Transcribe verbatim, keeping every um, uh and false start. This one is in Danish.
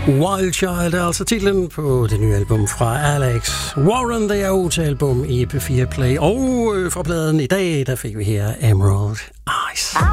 Wild Child er altså titlen på det nye album fra Alex Warren. Det er otte-album i P fire Play. Og fra pladen i dag, der fik vi her Emerald Eyes.